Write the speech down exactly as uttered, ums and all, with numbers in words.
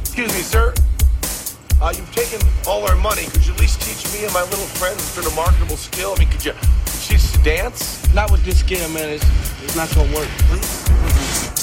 Excuse me, sir. Uh, you've taken all our money. Could you at least teach me and my little friend who's got a marketable skill? I mean, could you teach us to dance? Not with this scale, man. It's, it's not gonna work. Please?